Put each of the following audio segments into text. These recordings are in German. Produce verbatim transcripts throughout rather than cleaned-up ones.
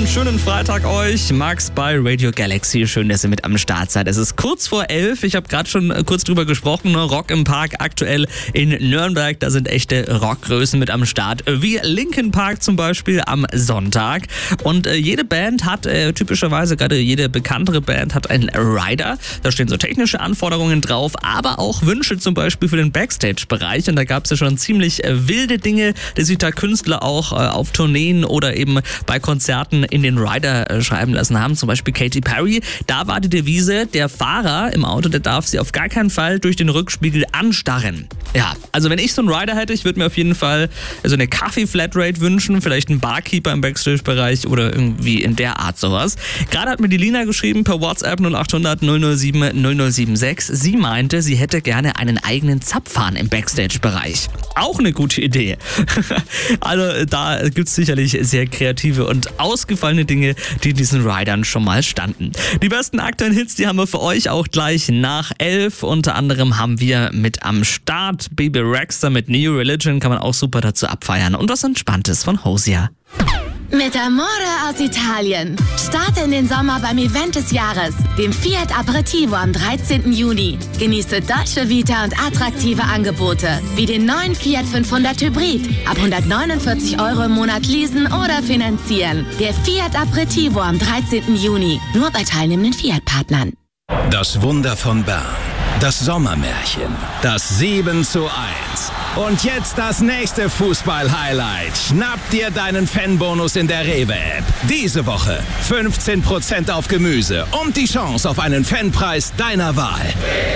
einen schönen Freitag euch. Max bei Radio Galaxy. Schön, dass ihr mit am Start seid. Es ist kurz vor elf. Ich habe gerade schon kurz drüber gesprochen. Ne? Rock im Park aktuell in Nürnberg. Da sind echte Rockgrößen mit am Start. Wie Linkin Park zum Beispiel am Sonntag. Und äh, jede Band hat äh, typischerweise, gerade jede bekanntere Band hat einen Rider. Da stehen so technische Anforderungen drauf, aber auch Wünsche zum Beispiel für den Backstage-Bereich. Und da gab es ja schon ziemlich äh, wilde Dinge, die sich da Künstler auch äh, auf Tourneen oder eben bei Konzerten in den Rider äh, schreiben lassen haben. Zum Beispiel Katy Perry. Da war die Devise, der Fahrer im Auto, der darf sie auf gar keinen Fall durch den Rückspiegel anstarren. Ja, also wenn ich so einen Rider hätte, ich würde mir auf jeden Fall so eine Kaffee-Flatrate wünschen, vielleicht einen Barkeeper im Backstage-Bereich oder irgendwie in der Art sowas. Gerade hat mir die Lina geschrieben per WhatsApp null acht hundert null null sieben null null sieben sechs. Sie meinte, sie hätte gerne einen eigenen Zapfhahn im Backstage-Bereich. Auch eine gute Idee. Also da gibt es sicherlich sehr kreative und ausgefallene Dinge, die in diesen Ridern schon mal standen. Die besten aktuellen Hits, die haben wir für euch auch gleich nach elf. Unter anderem haben wir mit am Start Baby Rexha mit New Religion, kann man auch super dazu abfeiern. Und was Entspanntes von Hosea. Mit Amore aus Italien. Starte in den Sommer beim Event des Jahres, dem Fiat Aperitivo am dreizehnten Juni. Genieße Dolce Vita und attraktive Angebote, wie den neuen Fiat fünfhundert Hybrid. Ab hundertneunundvierzig Euro im Monat leasen oder finanzieren. Der Fiat Aperitivo am dreizehnten Juni. Nur bei teilnehmenden Fiat-Partnern. Das Wunder von Bern. Das Sommermärchen. Das sieben zu eins. Und jetzt das nächste Fußball-Highlight. Schnapp dir deinen Fanbonus in der Rewe-App. Diese Woche fünfzehn Prozent auf Gemüse und die Chance auf einen Fanpreis deiner Wahl.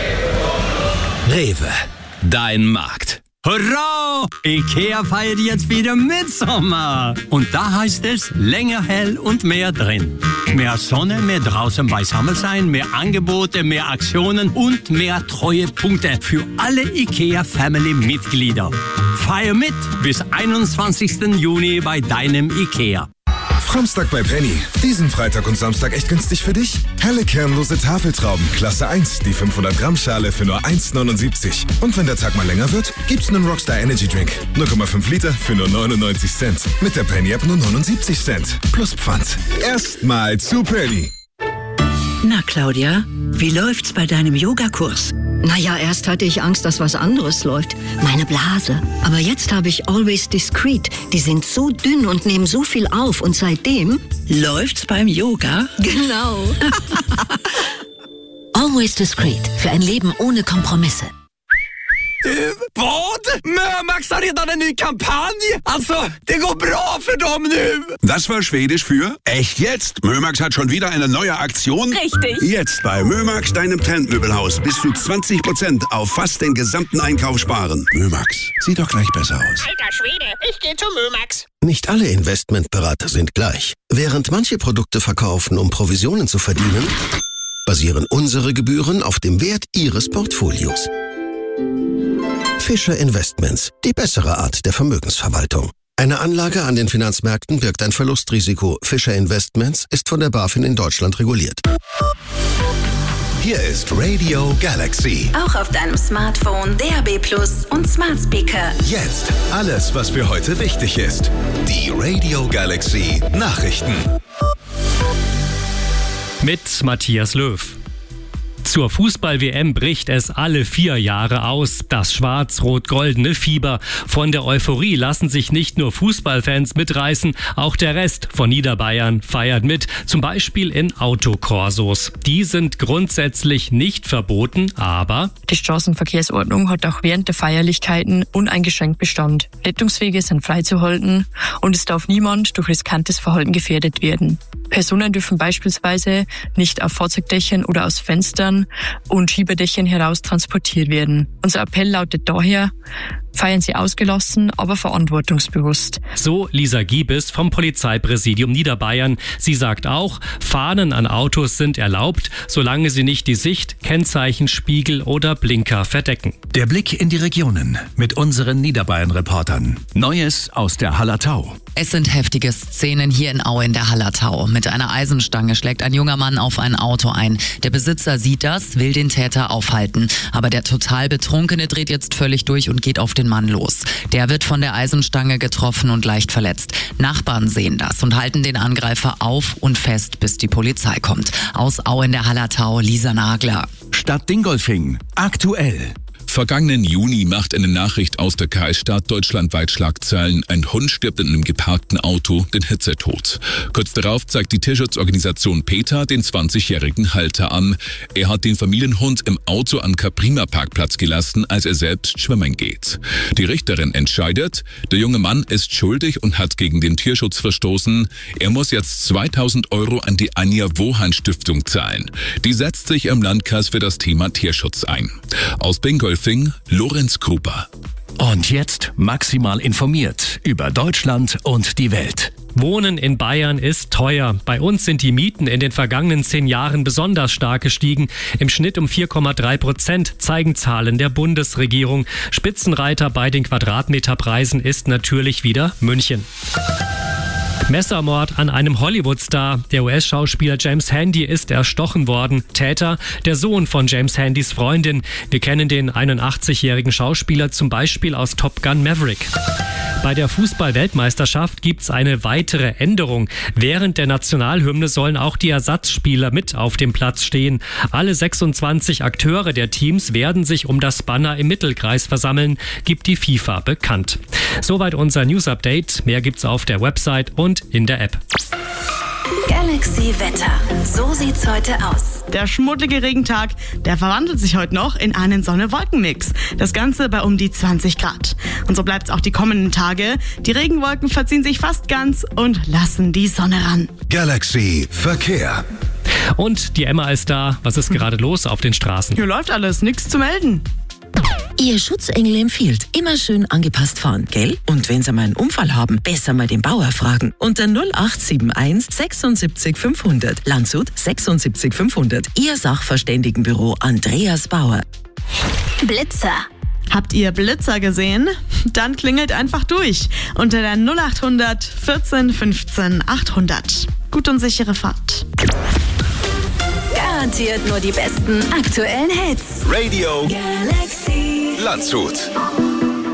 Rewe, dein Markt. Hurra! Ikea feiert jetzt wieder Mitsommer. Und da heißt es länger hell und mehr drin. Mehr Sonne, mehr draußen beisammen sein, mehr Angebote, mehr Aktionen und mehr Treuepunkte für alle Ikea-Family-Mitglieder. Feier mit bis einundzwanzigsten Juni bei deinem Ikea. Samstag bei Penny. Diesen Freitag und Samstag echt günstig für dich. Helle kernlose Tafeltrauben, Klasse eins, die fünfhundert Gramm Schale für nur eins neunundsiebzig. Und wenn der Tag mal länger wird, gibt's einen Rockstar Energy Drink. null Komma fünf Liter für nur neunundneunzig Cent. Mit der Penny App nur neunundsiebzig Cent. Plus Pfand. Erstmal zu Penny. Na, Claudia, wie läuft's bei deinem Yogakurs? Naja, erst hatte ich Angst, dass was anderes läuft. Meine Blase. Aber jetzt habe ich Always Discreet. Die sind so dünn und nehmen so viel auf. Und seitdem läuft's beim Yoga. Genau. Always Discreet. Für ein Leben ohne Kompromisse. Du, vad? Mömax har redan en ny kampanj! Alltså, det går bra för dem nu! Das war Schwedisch für echt jetzt. Mömax hat schon wieder eine neue Aktion. Richtig. Jetzt bei Mömax, deinem Trendmöbelhaus, bis zu zwanzig Prozent auf fast den gesamten Einkauf sparen. Mömax, sieht doch gleich besser aus. Alter Schwede, ich gehe zu Mömax. Nicht alle Investmentberater sind gleich. Während manche Produkte verkaufen, um Provisionen zu verdienen, basieren unsere Gebühren auf dem Wert Ihres Portfolios. Fischer Investments, die bessere Art der Vermögensverwaltung. Eine Anlage an den Finanzmärkten birgt ein Verlustrisiko. Fischer Investments ist von der BaFin in Deutschland reguliert. Hier ist Radio Galaxy. Auch auf deinem Smartphone, D A B Plus und Smart Speaker. Jetzt alles, was für heute wichtig ist. Die Radio Galaxy Nachrichten. Mit Matthias Löw. Zur Fußball-W M bricht es alle vier Jahre aus. Das schwarz-rot-goldene Fieber. Von der Euphorie lassen sich nicht nur Fußballfans mitreißen, auch der Rest von Niederbayern feiert mit. Zum Beispiel in Autokorsos. Die sind grundsätzlich nicht verboten, aber die Straßenverkehrsordnung hat auch während der Feierlichkeiten uneingeschränkt Bestand. Rettungswege sind freizuhalten und es darf niemand durch riskantes Verhalten gefährdet werden. Personen dürfen beispielsweise nicht auf Fahrzeugdächern oder aus Fenstern und Schieberdächern heraus transportiert werden. Unser Appell lautet daher: feiern Sie ausgelassen, aber verantwortungsbewusst. So Lisa Giebes vom Polizeipräsidium Niederbayern. Sie sagt auch, Fahnen an Autos sind erlaubt, solange sie nicht die Sicht, Kennzeichen, Spiegel oder Blinker verdecken. Der Blick in die Regionen mit unseren Niederbayern-Reportern. Neues aus der Hallertau. Es sind heftige Szenen hier in Aue in der Hallertau. Mit einer Eisenstange schlägt ein junger Mann auf ein Auto ein. Der Besitzer sieht das, will den Täter aufhalten. Aber der total Betrunkene dreht jetzt völlig durch und geht auf den den Mann los. Der wird von der Eisenstange getroffen und leicht verletzt. Nachbarn sehen das und halten den Angreifer auf und fest, bis die Polizei kommt. Aus Au in der Hallertau, Lisa Nagler. Stadt Dingolfing. Aktuell. Vergangenen Juni macht eine Nachricht aus der Kreisstadt deutschlandweit Schlagzeilen. Ein Hund stirbt in einem geparkten Auto den Hitzetod. Kurz darauf zeigt die Tierschutzorganisation PETA den zwanzigjährigen Halter an. Er hat den Familienhund im Auto am Caprima-Parkplatz gelassen, als er selbst schwimmen geht. Die Richterin entscheidet, der junge Mann ist schuldig und hat gegen den Tierschutz verstoßen. Er muss jetzt zweitausend Euro an die Anja Wohan Stiftung zahlen. Die setzt sich im Landkreis für das Thema Tierschutz ein. Aus Bingolfing, Lorenz Gruber. Und jetzt maximal informiert über Deutschland und die Welt. Wohnen in Bayern ist teuer. Bei uns sind die Mieten in den vergangenen zehn Jahren besonders stark gestiegen. Im Schnitt um vier Komma drei Prozent, zeigen Zahlen der Bundesregierung. Spitzenreiter bei den Quadratmeterpreisen ist natürlich wieder München. Messermord an einem Hollywood-Star. Der U S-Schauspieler James Handy ist erstochen worden. Täter, der Sohn von James Handys Freundin. Wir kennen den einundachtzigjährigen Schauspieler zum Beispiel aus Top Gun Maverick. Bei der Fußball-Weltmeisterschaft gibt's eine weitere Änderung. Während der Nationalhymne sollen auch die Ersatzspieler mit auf dem Platz stehen. Alle sechsundzwanzig Akteure der Teams werden sich um das Banner im Mittelkreis versammeln, gibt die FIFA bekannt. Soweit unser News-Update. Mehr gibt's auf der Website und in der App. Galaxy Wetter. So sieht's heute aus. Der schmuddelige Regentag, der verwandelt sich heute noch in einen Sonne-Wolken-Mix. Das Ganze bei um die zwanzig Grad. Und so bleibt's auch die kommenden Tage. Die Regenwolken verziehen sich fast ganz und lassen die Sonne ran. Galaxy Verkehr. Und die Emma ist da. Was ist gerade los auf den Straßen? Hier läuft alles, nichts zu melden. Ihr Schutzengel empfiehlt, immer schön angepasst fahren, gell? Und wenn Sie mal einen Unfall haben, besser mal den Bauer fragen. Unter null acht sieben eins sechsundsiebzig fünfhundert. Landshut sechsundsiebzig fünfhundert. Ihr Sachverständigenbüro Andreas Bauer. Blitzer. Habt ihr Blitzer gesehen? Dann klingelt einfach durch. Unter der null achthundert vierzehn fünfzehn achthundert. Gut und sichere Fahrt. Garantiert nur die besten aktuellen Hits. Radio Galaxy Landshut.